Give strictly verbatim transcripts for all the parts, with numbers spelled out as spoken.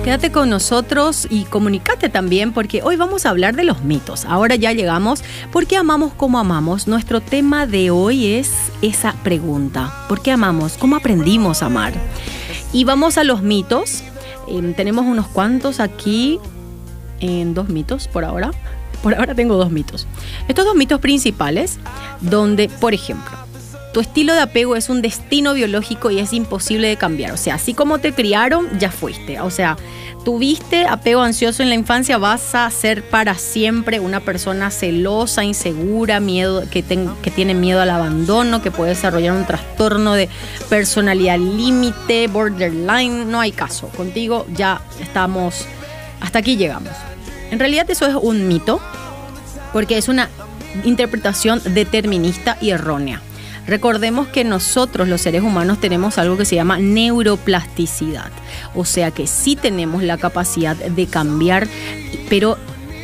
Quédate con nosotros y comunícate también, porque hoy vamos a hablar de los mitos. Ahora ya llegamos. ¿Por qué amamos como amamos? Nuestro tema de hoy es esa pregunta. ¿Por qué amamos? ¿Cómo aprendimos a amar? Y vamos a los mitos. Eh, tenemos unos cuantos aquí, en dos mitos por ahora. Por ahora tengo dos mitos. Estos dos mitos principales, donde, por ejemplo, tu estilo de apego es un destino biológico y es imposible de cambiar. O sea, así como te criaron, ya fuiste. O sea, tuviste apego ansioso en la infancia, vas a ser para siempre una persona celosa, insegura, miedo, que, ten, que tiene miedo al abandono, que puede desarrollar un trastorno de personalidad límite, borderline. No hay caso. Contigo ya estamos, hasta aquí llegamos. En realidad eso es un mito, porque es una interpretación determinista y errónea. Recordemos que nosotros, los seres humanos, tenemos algo que se llama neuroplasticidad. O sea que sí tenemos la capacidad de cambiar, pero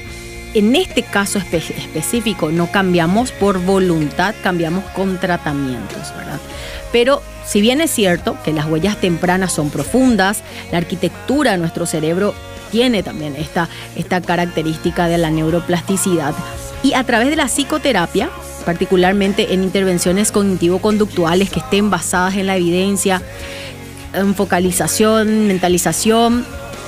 en este caso espe- específico no cambiamos por voluntad, cambiamos con tratamientos, ¿verdad? Pero si bien es cierto que las huellas tempranas son profundas, la arquitectura de nuestro cerebro tiene también esta, esta característica de la neuroplasticidad. Y a través de la psicoterapia, particularmente en intervenciones cognitivo-conductuales que estén basadas en la evidencia, en focalización, mentalización,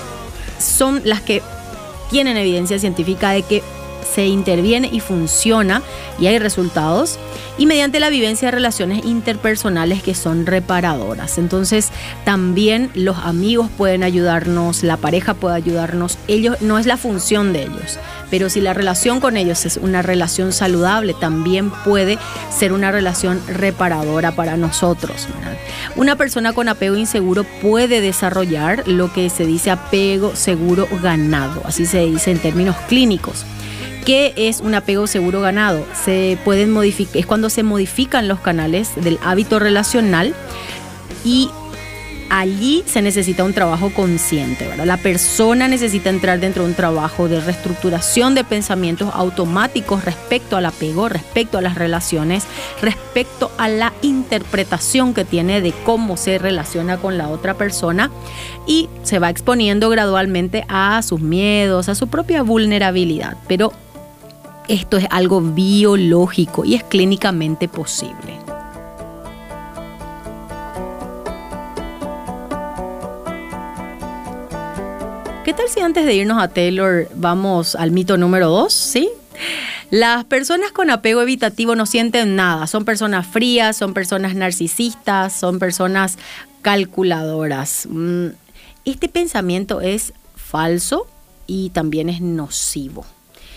son las que tienen evidencia científica de que se interviene y funciona y hay resultados, y mediante la vivencia de relaciones interpersonales que son reparadoras. Entonces también los amigos pueden ayudarnos, la pareja puede ayudarnos. Ellos, no es la función de ellos, pero si la relación con ellos es una relación saludable, también puede ser una relación reparadora para nosotros, ¿verdad? Una persona con apego inseguro puede desarrollar lo que se dice apego seguro ganado, así se dice en términos clínicos. ¿Qué es un apego seguro ganado? Se pueden modificar, es cuando se modifican los canales del hábito relacional y allí se necesita un trabajo consciente, ¿verdad? La persona necesita entrar dentro de un trabajo de reestructuración de pensamientos automáticos respecto al apego, respecto a las relaciones, respecto a la interpretación que tiene de cómo se relaciona con la otra persona, y se va exponiendo gradualmente a sus miedos, a su propia vulnerabilidad. Pero esto es algo biológico y es clínicamente posible. ¿Qué tal si antes de irnos a Taylor vamos al mito número dos? ¿Sí? Las personas con apego evitativo no sienten nada. Son personas frías, son personas narcisistas, son personas calculadoras. Este pensamiento es falso y también es nocivo.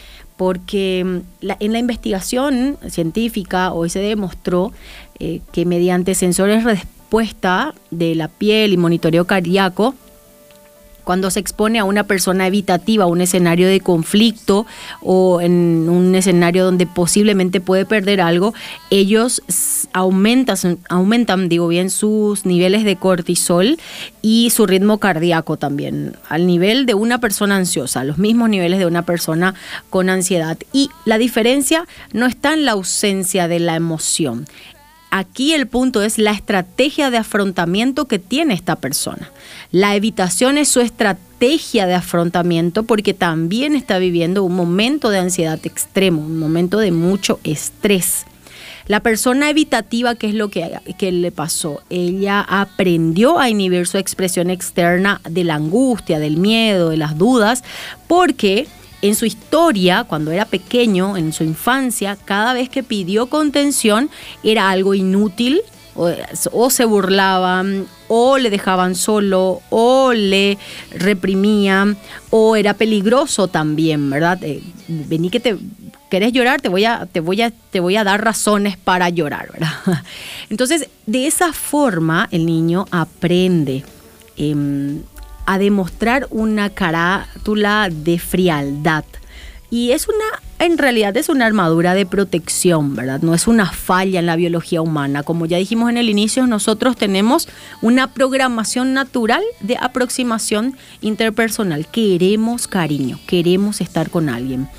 Porque la, en la investigación científica hoy se demostró eh, que mediante sensores de respuesta de la piel y monitoreo cardíaco, cuando se expone a una persona evitativa a un escenario de conflicto o en un escenario donde posiblemente puede perder algo, ellos aumentan, aumentan, digo bien, sus niveles de cortisol y su ritmo cardíaco también, al nivel de una persona ansiosa, los mismos niveles de una persona con ansiedad. Y la diferencia no está en la ausencia de la emoción. Aquí el punto es la estrategia de afrontamiento que tiene esta persona. La evitación es su estrategia de afrontamiento porque también está viviendo un momento de ansiedad extremo, un momento de mucho estrés. La persona evitativa, ¿qué es lo que, que le pasó? Ella aprendió a inhibir su expresión externa de la angustia, del miedo, de las dudas, porque en su historia, cuando era pequeño, en su infancia, cada vez que pidió contención era algo inútil, o, o se burlaban, o le dejaban solo, o le reprimían, o era peligroso también, ¿verdad? Eh, vení que te querés llorar, te voy a, te voy a, te voy a dar razones para llorar, ¿verdad? Entonces, de esa forma, el niño aprende eh, a demostrar una carátula de frialdad. Y es una, en realidad es una armadura de protección, ¿verdad? No es una falla en la biología humana. Como ya dijimos en el inicio, nosotros tenemos una programación natural de aproximación interpersonal. Queremos cariño, queremos estar con alguien.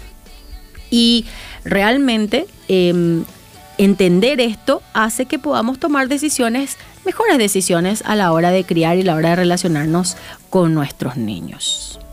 Y realmente eh, entender esto hace que podamos tomar decisiones mejores decisiones a la hora de criar y a la hora de relacionarnos con nuestros niños.